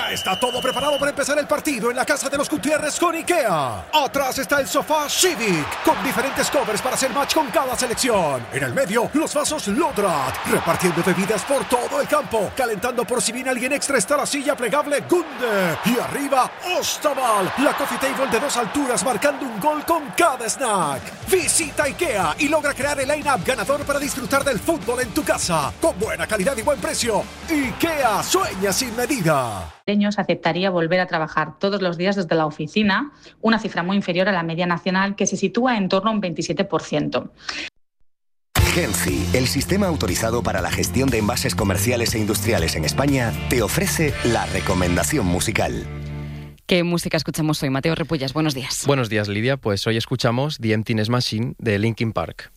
Ya está todo preparado para empezar el partido en la casa de los Gutiérrez con IKEA. Atrás está el sofá Civic, con diferentes covers para hacer match con cada selección. En el medio, los vasos Lodrat, repartiendo bebidas por todo el campo. Calentando por si viene alguien extra está la silla plegable Gunde. Y arriba, Ostaval, la coffee table de 2 alturas marcando un gol con cada snack. Visita IKEA y logra crear el line-up ganador para disfrutar del fútbol en tu casa. Con buena calidad y buen precio. IKEA, sueña sin medida. Aceptaría volver a trabajar todos los días desde la oficina, una cifra muy inferior a la media nacional que se sitúa en torno a un 27%. Genci, el sistema autorizado para la gestión de envases comerciales e industriales en España, te ofrece la recomendación musical. ¿Qué música escuchamos hoy? Mateo Repullas, buenos días. Buenos días, Lidia. Pues hoy escuchamos The Emptiness Machine de Linkin Park.